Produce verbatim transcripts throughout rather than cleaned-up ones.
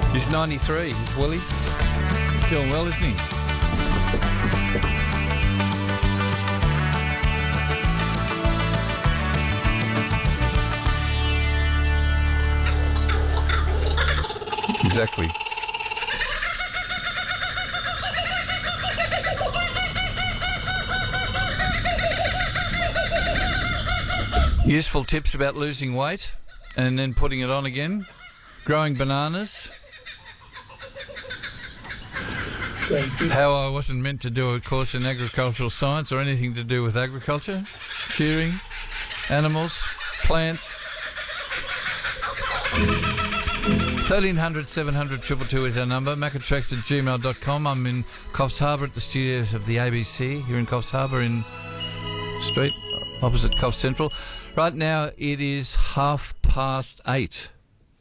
He's ninety-three, is Willie. He's doing well, isn't he? Exactly. Useful tips about losing weight and then putting it on again. Growing bananas. How I wasn't meant to do a course in agricultural science or anything to do with agriculture. Shearing, animals, plants. thirteen hundred, seven hundred, two two two is our number. Macatrax at gmail dot com. I'm in Coffs Harbour at the studios of the A B C here in Coffs Harbour in Street, opposite Coffs Central. Right now it is half past eight.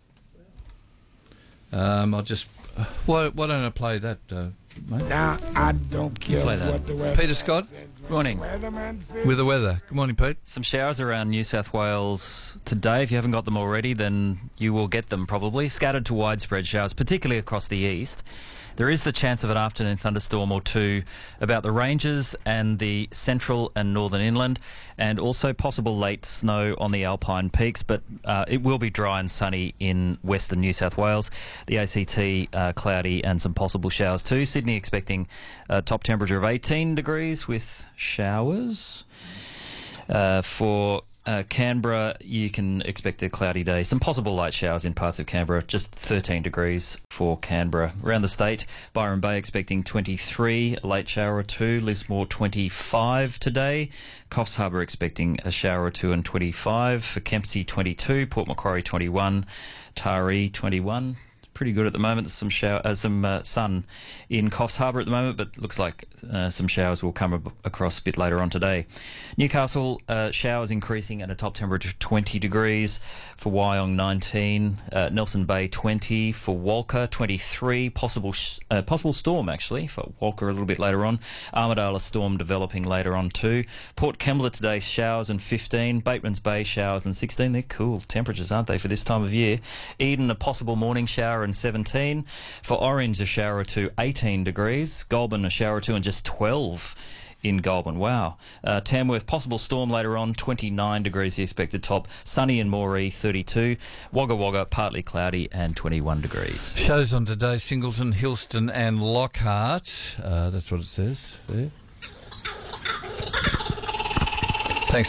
Um, I'll just... Why, why don't I play that, uh, mate? Now, I don't care Play that. what the weather Peter Scott, Morning. weatherman says. with the weather. Good morning, Pete. Some showers around New South Wales today. If you haven't got them already, then you will get them probably. Scattered to widespread showers, particularly across the east. There is the chance of an afternoon thunderstorm or two about the ranges and the central and northern inland, and also possible late snow on the alpine peaks, but uh, it will be dry and sunny in western New South Wales. The A C T, uh, cloudy and some possible showers too. Sydney expecting a top temperature of eighteen degrees with showers. Uh, for Uh, Canberra, you can expect a cloudy day. Some possible light showers in parts of Canberra, just thirteen degrees for Canberra. Around the state, Byron Bay expecting twenty-three, a late shower or two. Lismore twenty-five today. Coffs Harbour expecting a shower or two and twenty-five. For Kempsey twenty-two, Port Macquarie twenty-one, Taree twenty-one. Pretty good at the moment. There's some shower, uh, some uh, sun in Coffs Harbour at the moment, but looks like uh, some showers will come ab- across a bit later on today. Newcastle, uh, showers increasing at a top temperature of twenty degrees. For Wyong, nineteen. Uh, Nelson Bay, twenty. For Walker, twenty-three. Possible sh- uh, possible storm, actually, for Walker a little bit later on. Armidale, a storm developing later on too. Port Kembla today, showers and fifteen. Bateman's Bay, showers and sixteen. They're cool temperatures, aren't they, for this time of year? Eden, a possible morning shower and seventeen. For Orange, a shower or two, eighteen degrees. Goulburn, a shower or two and just twelve in Goulburn. Wow. Uh, Tamworth, possible storm later on, twenty-nine degrees the expected top. Sunny in Moree, thirty-two. Wagga Wagga, partly cloudy and twenty-one degrees. Shows on today, Singleton, Hillston and Lockhart. Uh, that's what it says there.